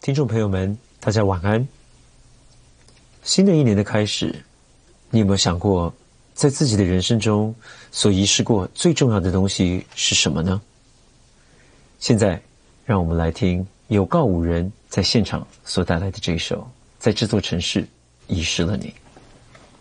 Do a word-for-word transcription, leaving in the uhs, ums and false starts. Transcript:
听众朋友们，大家晚安。新的一年的开始，你有没有想过，在自己的人生中所遗失过最重要的东西是什么呢？现在，让我们来听有告五人在现场所带来的这一首《在这座城市遗失了你》。